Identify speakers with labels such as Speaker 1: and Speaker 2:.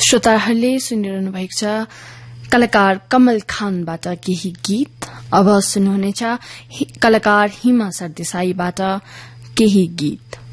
Speaker 1: श्रोताहरूले सुनिरहनु भएको छ कलाकार कमल खानबाट केही गीत। अब सुन्नुहुनेछ कलाकार हिमा सरदेसाईबाट केही गीत।